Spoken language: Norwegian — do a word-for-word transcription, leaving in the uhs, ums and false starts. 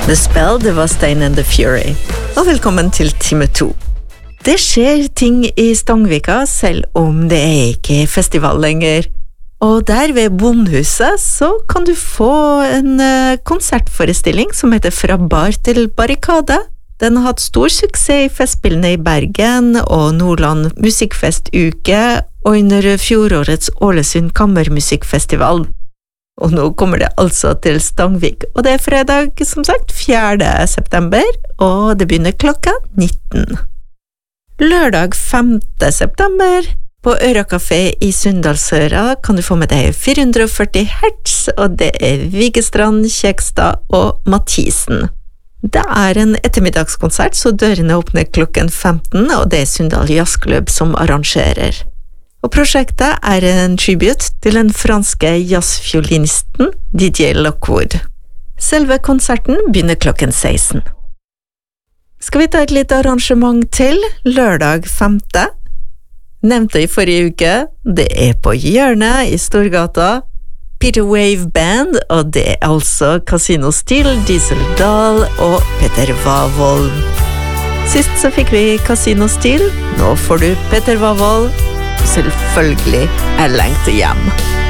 The Spell, det var Stein and the Fury. Og velkommen til time to. Det skjer ting i Stongvika, selv om det er ikke festival lenger. Og der ved Bondhuset så kan du få en uh, konsertforestilling som heter Fra bar til barrikade. Den har hatt stor suksess i festspillene i Bergen og Nordland musikkfestuke og under fjorårets Ålesund Kammermusikkfestival. Og nå kommer det altså til Stangvik, og det er fredag, som sagt, fjerde september, og det begynner klokka nitten. Lørdag femte september, på Øra Café i Sunndalsøra kan du få med deg fire hundre og førti hertz, og det er Vigestrand, Kjekstad og Mathisen. Det er en ettermiddagskonsert, så dørene åpner klokken femten, og det er Sunndal Jazzklubb som arrangerer. Og prosjektet er en tribute til den franske jazzfiolinisten Didier Lockwood. Selve konserten begynner klokken seksten. Skal vi ta et lite arrangement til, lørdag femte? Nevnte i forrige uke, det er på hjørnet i Storgata, Peter Wave Band, og det er altså Casino Steel, Diesel Dahl og Peter Wavold. Sist så fikk vi Casino Steel, nå får du Peter Wavold. Selvfølgelig er lengt hjem.